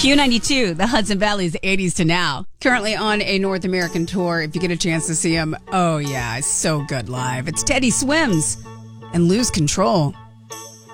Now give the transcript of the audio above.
Q92, the Hudson Valley's 80s to now. Currently on a North American tour. If you get a chance to see him, oh yeah, it's so good live. It's Teddy Swims and Lose Control.